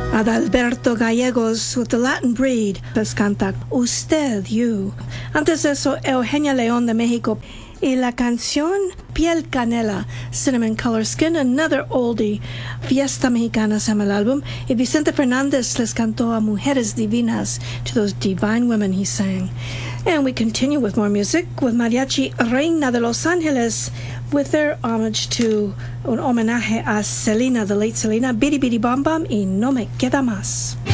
Adalberto Gallegos with the Latin Breed les canta Usted, You. Antes de eso, Eugenia León de México y la canción Piel Canela, Cinnamon Color Skin, another oldie. Fiesta Mexicana se llama el álbum. Y Vicente Fernández les cantó a Mujeres Divinas, to those divine women he sang. And we continue with more music with Mariachi Reina de Los Angeles with their homage to un homenaje a Selena, the late Selena, Bidi Bidi Bom Bom y No Me Queda Más.